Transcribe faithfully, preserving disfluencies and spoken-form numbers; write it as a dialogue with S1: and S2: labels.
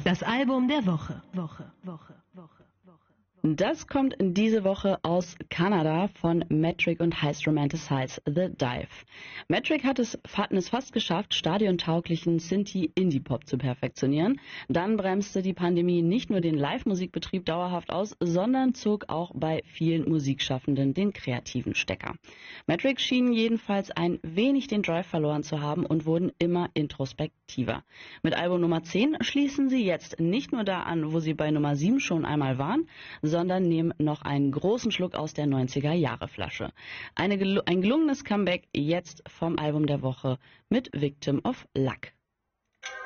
S1: Das Album der Woche. Woche, Woche, Woche, Woche.
S2: Das kommt diese Woche aus Kanada von Metric und heißt Romanticize the Dive. Metric hat es, hatten es fast geschafft, stadiontauglichen Sinti-Indie-Pop zu perfektionieren. Dann bremste die Pandemie nicht nur den Live-Musikbetrieb dauerhaft aus, sondern zog auch bei vielen Musikschaffenden den kreativen Stecker. Metric schienen jedenfalls ein wenig den Drive verloren zu haben und wurden immer introspektiver. Mit Album Nummer zehn schließen sie jetzt nicht nur da an, wo sie bei Nummer sieben schon einmal waren, sondern nehmen noch einen großen Schluck aus der neunziger-Jahre-Flasche. Eine, ein gelungenes Comeback jetzt vom Album der Woche mit Victim of Luck.